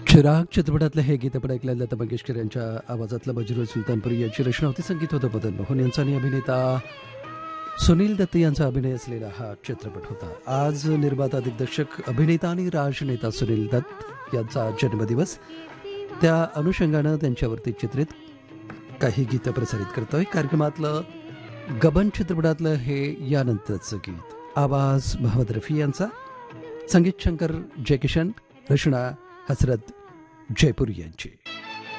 चिराग चित्रपटातलं हे गीत आपण ऐकलं लता मंगेशकर यांच्या आवाजातलं मजरूर सुलतानपुरी यांची रचना होती. संगीत होतं मदन मोहन यांचा आणि अभिनेता सुनील दत्त यांचा अभिनय असलेला हा चित्रपट होता. आज निर्माता दिग्दर्शक अभिनेता आणि राजनेता सुनील दत्त यांचा जन्मदिवस. त्या अनुषंगानं त्यांच्यावरती चित्रित काही गीतं प्रसारित करतोय. कार्यक्रमातलं गबन चित्रपटातलं हे यानंतरचं गीत. आवाज मोहम्मद रफी यांचा, संगीत शंकर जयकिशन, रचना हसरत जयपुरी यांची.